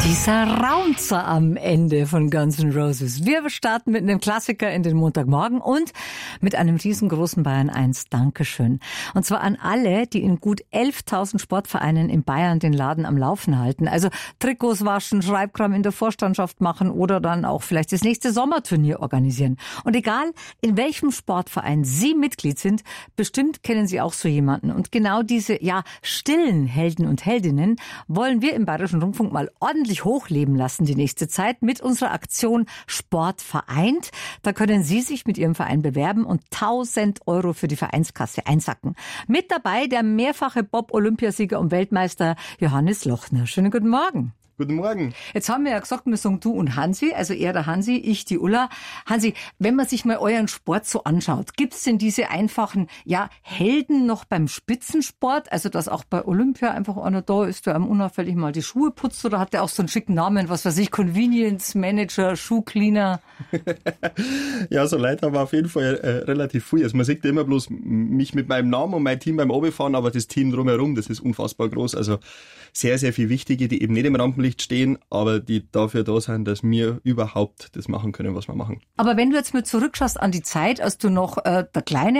Dieser Raunzer am Ende von Guns N' Roses. Wir starten mit einem Klassiker in den Montagmorgen und mit einem riesengroßen Bayern 1 Dankeschön. Und zwar an alle, die in gut 11.000 Sportvereinen in Bayern den Laden am Laufen halten. Also Trikots waschen, Schreibkram in der Vorstandschaft machen oder dann auch vielleicht das nächste Sommerturnier organisieren. Und egal, in welchem Sportverein Sie Mitglied sind, bestimmt kennen Sie auch so jemanden. Und genau diese, stillen Helden und Heldinnen wollen wir im Bayerischen Rundfunk mal ordentlich hochleben lassen die nächste Zeit mit unserer Aktion Sport vereint. Da können Sie sich mit Ihrem Verein bewerben und 1.000 € für die Vereinskasse einsacken. Mit dabei der mehrfache Bob-Olympiasieger und Weltmeister Johannes Lochner. Schönen guten Morgen. Guten Morgen. Jetzt haben wir ja gesagt, wir sagen du und Hansi, also er der Hansi, ich die Ulla. Hansi, wenn man sich mal euren Sport so anschaut, gibt's denn diese einfachen, Helden noch beim Spitzensport? Also, dass auch bei Olympia einfach einer da ist, der einem unauffällig mal die Schuhe putzt, oder hat der auch so einen schicken Namen, was weiß ich, Convenience Manager, Schuhcleaner? Ja, so Leute haben wir auf jeden Fall relativ viel. Also man sieht immer bloß mich mit meinem Namen und mein Team beim Runterfahren, aber das Team drumherum, das ist unfassbar groß. Also sehr, sehr viel Wichtige, die eben nicht im Rampenlicht stehen, aber die dafür da sind, dass wir überhaupt das machen können, was wir machen. Aber wenn du jetzt mal zurückschaust an die Zeit, als du noch der kleine